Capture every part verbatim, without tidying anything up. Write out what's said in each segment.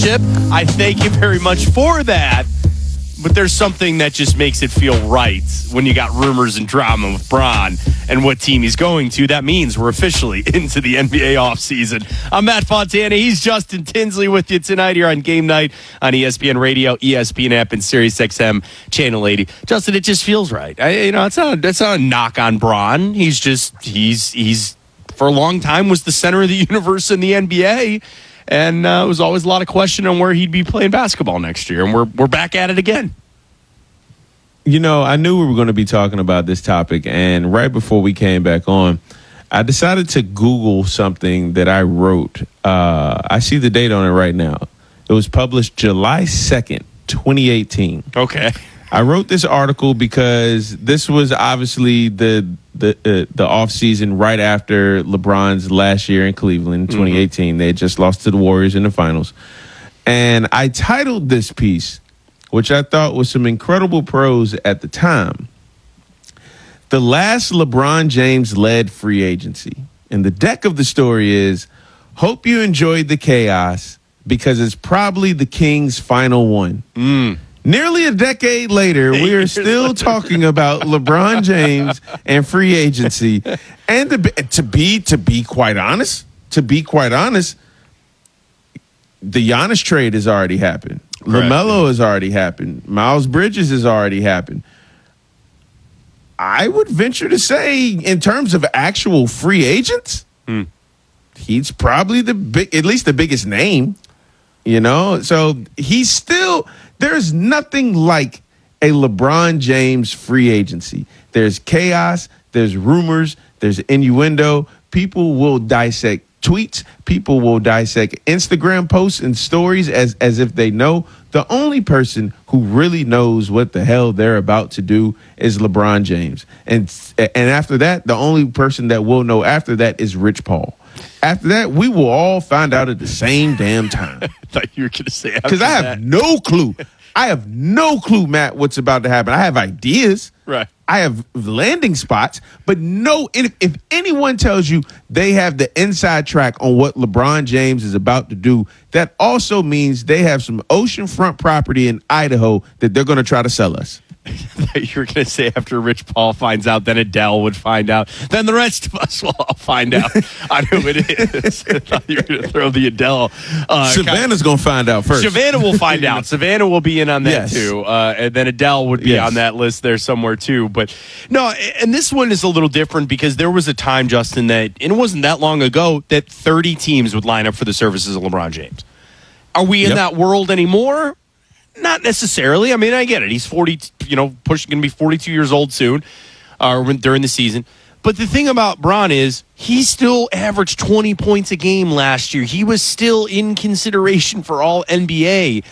I thank you very much for that. But there's something that just makes it feel right when you got rumors and drama with Bron and what team he's going to. That means we're officially into the N B A offseason. I'm Matt Fontana. He's Justin Tinsley with you tonight here on Game Night on E S P N Radio, E S P N app, and Sirius X M Channel eighty. Justin, it just feels right. I, you know, it's not, it's not a knock on Bron. He's just, he's, he's for a long time was the center of the universe in the N B A. And uh, it was always a lot of question on where he'd be playing basketball next year. And we're we're back at it again. You know, I knew we were going to be talking about this topic. And right before we came back on, I decided to Google something that I wrote. Uh, I see the date on it right now. It was published July second, twenty eighteen. Okay. I wrote this article because this was obviously the the uh, the off season right after LeBron's last year in Cleveland, twenty eighteen. Mm-hmm. They had just lost to the Warriors in the finals, and I titled this piece, which I thought was some incredible prose at the time, "The Last LeBron James Led Free Agency." And the deck of the story is, "Hope you enjoyed the chaos because it's probably the King's final one." Mm. Nearly a decade later, we are still talking about LeBron James and free agency. And to be, to be to be quite honest, to be quite honest, the Giannis trade has already happened. Correct. LaMelo has already happened. Miles Bridges has already happened. I would venture to say, in terms of actual free agents, hmm. he's probably the big, at least the biggest name. You know, so he's still. There's nothing like a LeBron James free agency. There's chaos, there's rumors, there's innuendo. People will dissect tweets. People will dissect Instagram posts and stories as, as if they know. The only person who really knows what the hell they're about to do is LeBron James. And, and after that, the only person that will know after that is Rich Paul. After that, we will all find out at the same damn time. I thought you were going to say after because I have that. no clue. I have no clue, Matt, what's about to happen. I have ideas. Right. I have landing spots, but no. If, if anyone tells you they have the inside track on what LeBron James is about to do, that also means they have some oceanfront property in Idaho that they're going to try to sell us. You were going to say after Rich Paul finds out, then Adele would find out. Then the rest of us will all find out on who it is. I thought you were going to throw the Adele. Uh, Savannah's going to find out first. Savannah will find out. Savannah will be in on that yes. too. Uh, and then Adele would be yes. on that list there somewhere too. But no, and this one is a little different because there was a time, Justin, that, and it wasn't that long ago, that thirty teams would line up for the services of LeBron James. Are we in yep. that world anymore? Not necessarily. I mean, I get it. He's forty, you know, pushing going to be forty-two years old soon, uh, during the season. But the thing about Bron is he still averaged twenty points a game last year. He was still in consideration for all N B A.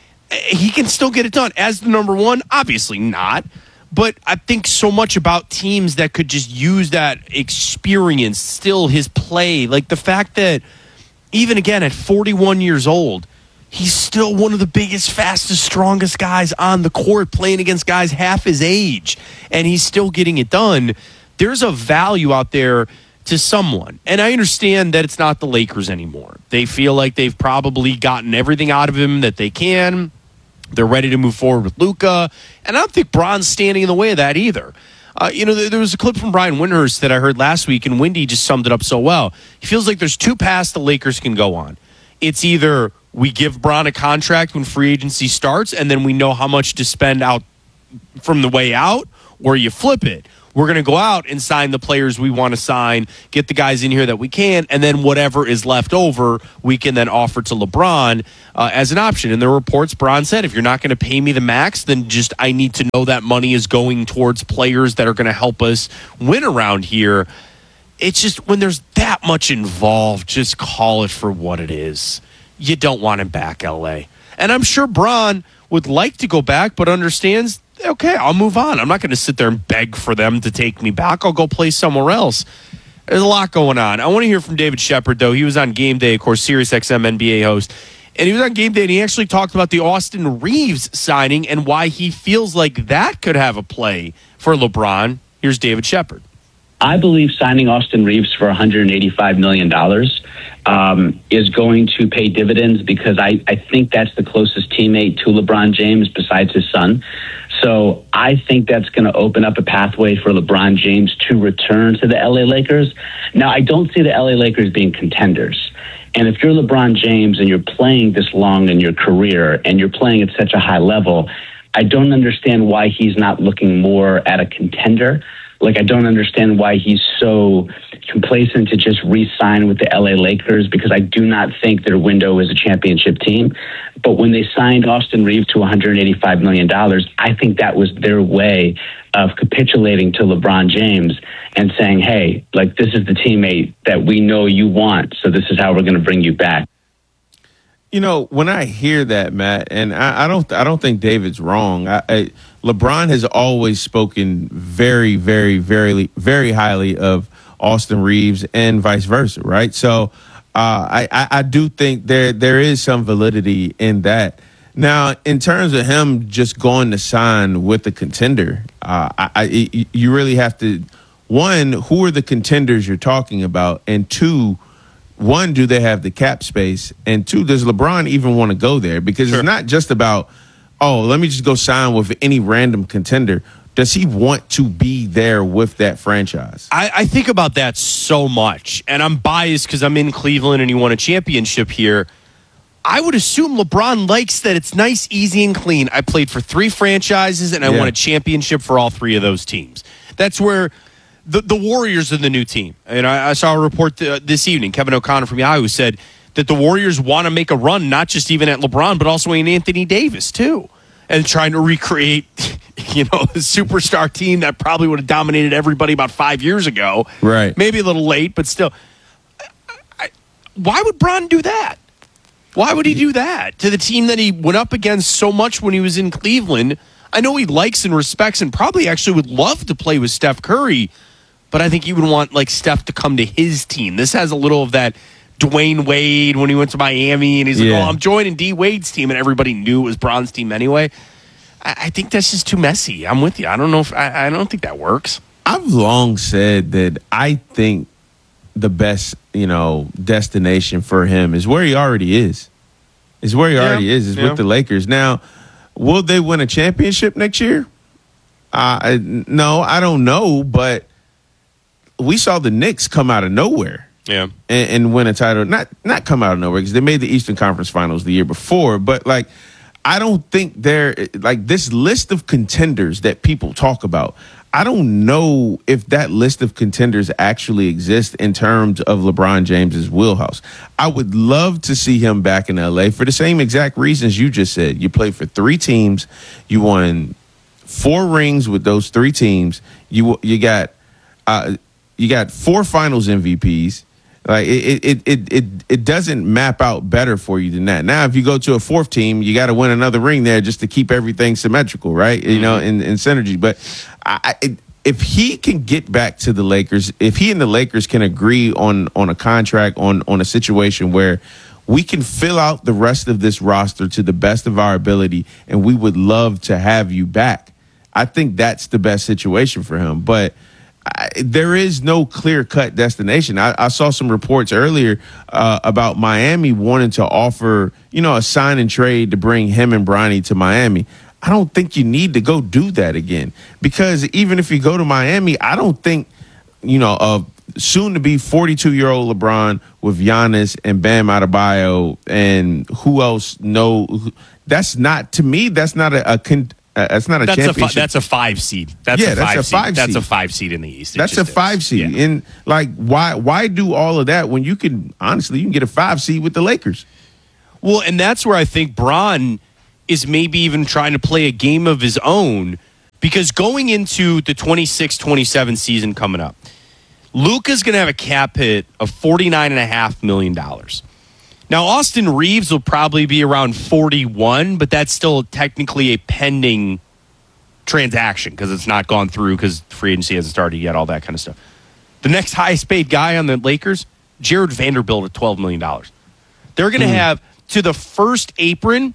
He can still get it done. As the number one, obviously not. But I think so much about teams that could just use that experience, still his play. Like the fact that even again at forty-one years old, he's still one of the biggest, fastest, strongest guys on the court playing against guys half his age, and he's still getting it done. There's a value out there to someone. And I understand that it's not the Lakers anymore. They feel like they've probably gotten everything out of him that they can. They're ready to move forward with Luka, and I don't think Bron's standing in the way of that either. Uh, you know, there, there was a clip from Brian Windhorst that I heard last week, and Windy just summed it up so well. He feels like there's two paths the Lakers can go on. It's either we give Bron a contract when free agency starts, and then we know how much to spend out from the way out, or you flip it. We're going to go out and sign the players we want to sign, get the guys in here that we can, and then whatever is left over, we can then offer to LeBron uh, as an option. And there were reports, Bron said, if you're not going to pay me the max, then just I need to know that money is going towards players that are going to help us win around here. It's just when there's that much involved, just call it for what it is. You don't want him back, L A. And I'm sure Bron would like to go back, but understands, okay, I'll move on. I'm not going to sit there and beg for them to take me back. I'll go play somewhere else. There's a lot going on. I want to hear from David Shepard, though. He was on Game Day, of course, Sirius X M N B A host. And he was on Game Day, and he actually talked about the Austin Reeves signing and why he feels like that could have a play for LeBron. Here's David Shepard. I believe signing Austin Reeves for one hundred eighty-five million dollars um, is going to pay dividends because I, I think that's the closest teammate to LeBron James besides his son. So I think that's going to open up a pathway for LeBron James to return to the L A Lakers. Now, I don't see the L A Lakers being contenders. And if you're LeBron James and you're playing this long in your career and you're playing at such a high level, I don't understand why he's not looking more at a contender. Like, I don't understand why he's so complacent to just re-sign with the L A Lakers, because I do not think their window is a championship team. But when they signed Austin Reeves to one hundred eighty-five million dollars, I think that was their way of capitulating to LeBron James and saying, hey, like, this is the teammate that we know you want, so this is how we're going to bring you back. You know, when I hear that, Matt, and I, I don't, I don't think David's wrong. I, I, LeBron has always spoken very, very, very, very highly of Austin Reeves and vice versa, right? So, uh, I, I, I do think there, there is some validity in that. Now, in terms of him just going to sign with a contender, uh, I, I, you really have to, one, who are the contenders you're talking about, and two, one, do they have the cap space? And two, does LeBron even want to go there? Because sure. It's not just about, oh, let me just go sign with any random contender. Does he want to be there with that franchise? I, I think about that so much, and I'm biased because I'm in Cleveland and he won a championship here. I would assume LeBron likes that it's nice, easy, and clean. I played for three franchises, and I yeah. won a championship for all three of those teams. That's where The, the Warriors are the new team. And I, I saw a report th- this evening, Kevin O'Connor from Yahoo said that the Warriors want to make a run, not just even at LeBron, but also in Anthony Davis, too. And trying to recreate, you know, the superstar team that probably would have dominated everybody about five years ago. Right. Maybe a little late, but still. I, I, why would Bron do that? Why would he do that to the team that he went up against so much when he was in Cleveland? I know he likes and respects and probably actually would love to play with Steph Curry, but I think he would want, like, Steph to come to his team. This has a little of that Dwayne Wade when he went to Miami, and he's yeah. like, oh, I'm joining D. Wade's team, and everybody knew it was Bron's team anyway. I, I think that's just too messy. I'm with you. I don't know if I, I don't think that works. I've long said that I think the best, you know, destination for him is where he already is. Is where he yeah. already is, is yeah. with the Lakers. Now, will they win a championship next year? Uh, no, I don't know, but we saw the Knicks come out of nowhere, yeah, and, and win a title. Not not come out of nowhere because they made the Eastern Conference Finals the year before. But like, I don't think they're like this list of contenders that people talk about. I don't know if that list of contenders actually exists in terms of LeBron James's wheelhouse. I would love to see him back in L A for the same exact reasons you just said. You played for three teams, you won four rings with those three teams. You you got. Uh, You got four Finals M V Ps. Like it, it, it, it, it doesn't map out better for you than that. Now, if you go to a fourth team, you got to win another ring there just to keep everything symmetrical, right? Mm-hmm. You know, in, in synergy. But I, it, if he can get back to the Lakers, if he and the Lakers can agree on on a contract, on on a situation where we can fill out the rest of this roster to the best of our ability, and we would love to have you back, I think that's the best situation for him. But I, there is no clear-cut destination. I, I saw some reports earlier uh, about Miami wanting to offer, you know, a sign and trade to bring him and Bronny to Miami. I don't think you need to go do that again, because even if you go to Miami, I don't think, you know, a soon-to-be forty-two-year-old LeBron with Giannis and Bam Adebayo and who else? No, that's not, to me, that's not a, a con- Uh, that's not a that's championship. A fi- that's a five seed. That's yeah, a five that's a seed. five That's seed. a five seed in the East. It that's a five is. seed. Yeah. And like, why why do all of that when you can honestly you can get a five seed with the Lakers? Well, and that's where I think Bron is maybe even trying to play a game of his own, because going into the twenty-six twenty-seven season coming up, Luka's going to have a cap hit of forty-nine point five million dollars. Now, Austin Reeves will probably be around forty-one, but that's still technically a pending transaction because it's not gone through because free agency hasn't started yet, all that kind of stuff. The next highest paid guy on the Lakers, Jared Vanderbilt at twelve million dollars. They're going to mm. have to the first apron,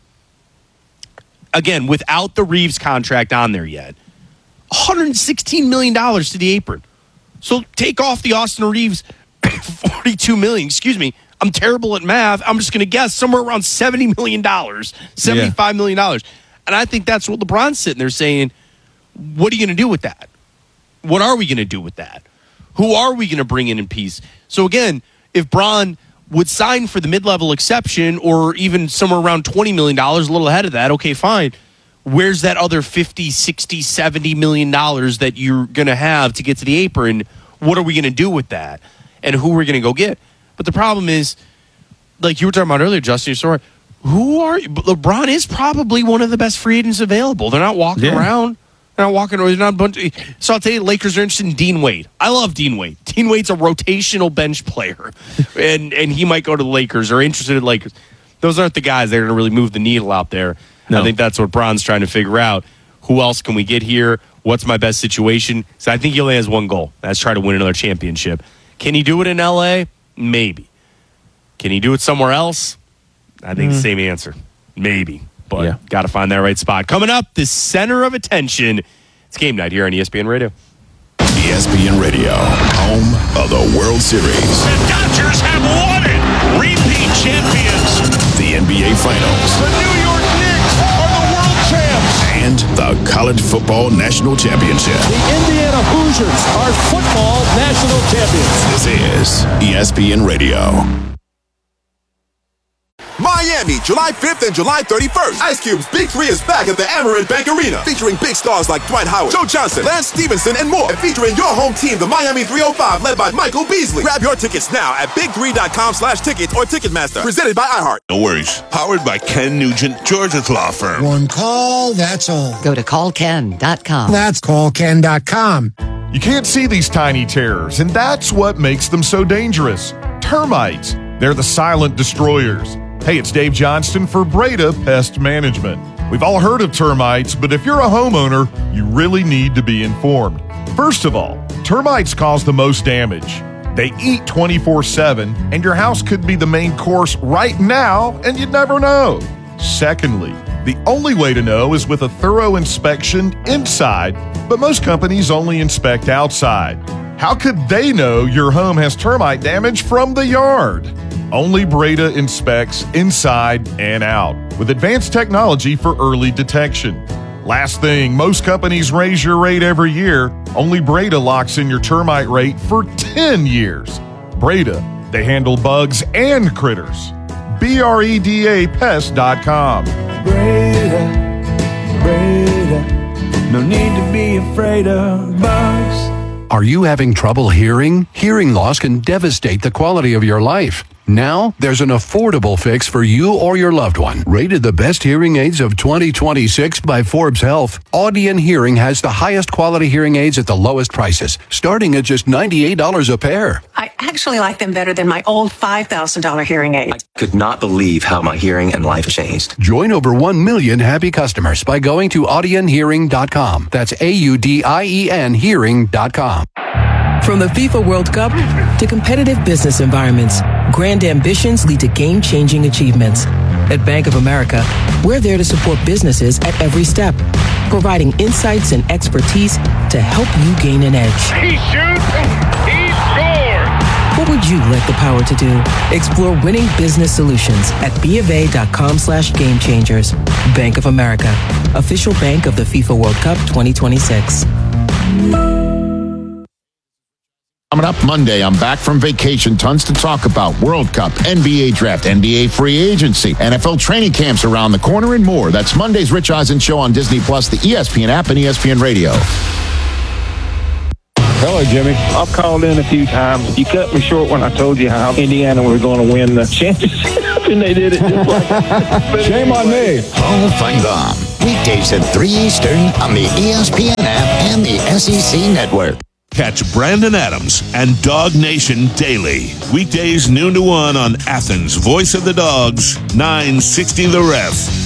again, without the Reeves contract on there yet, one hundred sixteen million dollars to the apron. So take off the Austin Reeves forty-two million dollars. Excuse me. I'm terrible at math. I'm just going to guess somewhere around seventy million dollars, seventy-five million dollars. And I think that's what LeBron's sitting there saying, what are you going to do with that? What are we going to do with that? Who are we going to bring in in peace? So again, if Bron would sign for the mid-level exception or even somewhere around twenty million dollars, a little ahead of that, okay, fine. Where's that other fifty, sixty, seventy million dollars that you're going to have to get to the apron? What are we going to do with that? And who are we going to go get? But the problem is, like you were talking about earlier, Justin, you're sorry, who are you? LeBron is probably one of the best free agents available. They're not walking yeah. around. They're not walking around. They're not a bunch of, so I'll tell you, Lakers are interested in Dean Wade. I love Dean Wade. Dean Wade's a rotational bench player, and and he might go to the Lakers or interested in Lakers. Those aren't the guys that are going to really move the needle out there. No. I think that's what Bron's trying to figure out. Who else can we get here? What's my best situation? So I think he only has one goal. That's try to win another championship. Can he do it in L A? Maybe. Can he do it somewhere else? I think mm. the same answer. Maybe. But yeah. got to find that right spot. Coming up, the center of attention. It's game night here on E S P N Radio. E S P N Radio, home of the World Series. The Dodgers have won it. Repeat champions. The N B A Finals. The New York Knicks are the world champs. And the College Football National Championship. The Indiana Hoosiers are football national champions. This is E S P N Radio. Miami, July fifth and July thirty-first. Ice Cube's Big Three is back at the Amerant Bank Arena, featuring big stars like Dwight Howard, Joe Johnson, Lance Stevenson, and more. And featuring your home team, the Miami three oh five, led by Michael Beasley. Grab your tickets now at big three dot com slash tickets or Ticketmaster. Presented by iHeart. No worries. Powered by Ken Nugent, Georgia's law firm. One call, that's all. Go to call ken dot com. That's call ken dot com. You can't see these tiny terrors, and that's what makes them so dangerous. Termites. They're the silent destroyers. Hey, it's Dave Johnston for Breda Pest Management. We've all heard of termites, but if you're a homeowner, you really need to be informed. First of all, termites cause the most damage. They eat twenty-four seven, and your house could be the main course right now, and you'd never know. Secondly, the only way to know is with a thorough inspection inside, but most companies only inspect outside. How could they know your home has termite damage from the yard? Only Breda inspects inside and out with advanced technology for early detection. Last thing, most companies raise your rate every year. Only Breda locks in your termite rate for ten years. Breda, they handle bugs and critters. B R E D A pest dot com. Breda, Breda, no need to be afraid of bugs. Are you having trouble hearing? Hearing loss can devastate the quality of your life. Now, there's an affordable fix for you or your loved one. Rated the best hearing aids of twenty twenty-six by Forbes Health, Audion Hearing has the highest quality hearing aids at the lowest prices, starting at just ninety-eight dollars a pair. I actually like them better than my old five thousand dollars hearing aid. I could not believe how my hearing and life changed. Join over one million happy customers by going to audion hearing dot com. That's A U D I E N hearing dot com. From the FIFA World Cup to competitive business environments, grand ambitions lead to game-changing achievements. At Bank of America, we're there to support businesses at every step, providing insights and expertise to help you gain an edge. He shoots, he scores! What would you like the power to do? Explore winning business solutions at BofA.com slash game changers. Bank of America, official bank of the FIFA World Cup twenty twenty-six. Coming up Monday, I'm back from vacation. Tons to talk about. World Cup, N B A Draft, N B A Free Agency, N F L training camps around the corner, and more. That's Monday's Rich Eisen Show on Disney Plus, the E S P N app, and E S P N Radio. Hello, Jimmy. I've called in a few times. You cut me short when I told you how Indiana was going to win the championship, and they did it just like that. Shame on me. Hall of Fame Bomb. Weekdays at three Eastern on the E S P N app and the S E C Network. Catch Brandon Adams and Dog Nation daily. Weekdays noon to one on Athens, Voice of the Dogs, nine sixty The Ref.